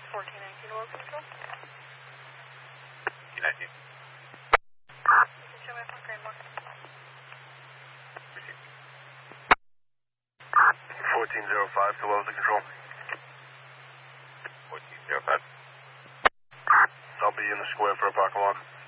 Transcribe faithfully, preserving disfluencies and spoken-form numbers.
fourteen nineteen, Wells Control. fourteen nineteen. Show my phone, Grandma. fourteen oh five to Wellesley Control. fourteen oh five. I'll be in the square for a park and walk.